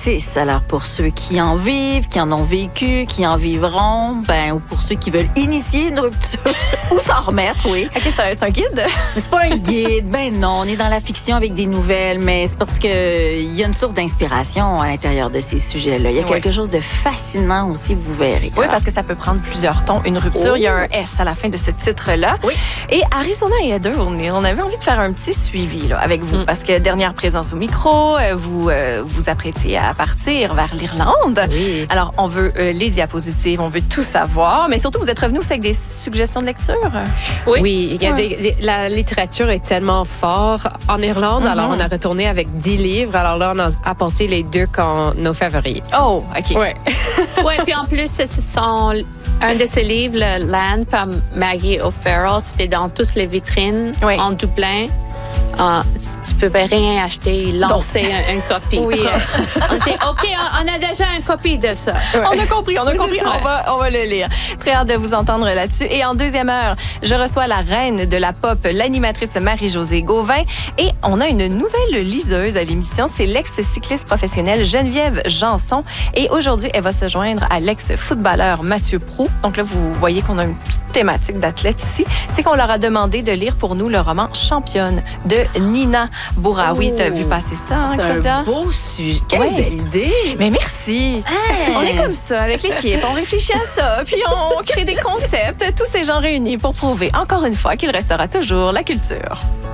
6. Alors, pour ceux qui en vivent, qui en ont vécu, qui en vivront, ou pour ceux qui veulent initier une rupture ou s'en remettre, oui. OK, c'est un guide? Mais c'est pas un guide. Non, on est dans la fiction avec des nouvelles, mais c'est parce qu'il y a une source d'inspiration à l'intérieur de ces sujets-là. Il y a quelque chose de fascinant aussi, vous verrez. Oui, parce que ça peut prendre plusieurs tons. Une rupture, il y a un S à la fin de ce titre-là. Oui. Et Arizona et Heather, on avait envie de faire un petit suivi là, avec vous, parce que dernière présence au micro, vous vous apprêtiez à partir vers l'Irlande. Oui. Alors, on veut les diapositives, on veut tout savoir, mais surtout, vous êtes revenus aussi avec des suggestions de lecture? Oui, il y a la littérature est tellement forte en Irlande, alors on a retourné avec 10 livres. Alors là, on a apporté les 2 nos favoris. Oh, OK. Ouais. Oui, puis en plus, ce sont un de ces livres, le Land par Maggie O'Farrell, c'était dans toutes les vitrines en Dublin. Tu peux rien acheter, lancer une copie. Oui. On était OK, on a déjà une copie de ça. Ouais. On a compris. On va le lire. Très hâte de vous entendre là-dessus. Et en deuxième heure, je reçois la reine de la pop, l'animatrice Marie-Josée Gauvin. Et on a une nouvelle liseuse à l'émission. C'est l'ex-cycliste professionnelle Geneviève Janson. Et aujourd'hui, elle va se joindre à l'ex-footballeur Mathieu Proulx. Donc là, vous voyez qu'on a une petite thématique d'athlète ici. C'est qu'on leur a demandé de lire pour nous le roman Championne de Nina Bouraoui. T'as vu passer ça, hein, Claudia? C'est un beau sujet. Quelle belle idée! Mais merci! Hey. On est comme ça avec l'équipe. On réfléchit à ça, puis on crée des concepts, tous ces gens réunis pour prouver encore une fois qu'il restera toujours la culture.